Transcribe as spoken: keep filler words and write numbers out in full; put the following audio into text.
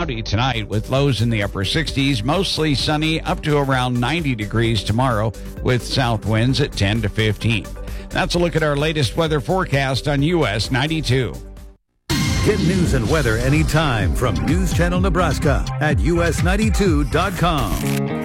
cloudy tonight with lows in the upper sixties, mostly sunny up to around ninety degrees tomorrow with south winds at ten to fifteen. That's a look at our latest weather forecast on U S ninety-two. Get news and weather anytime from News Channel Nebraska at U S ninety-two dot com.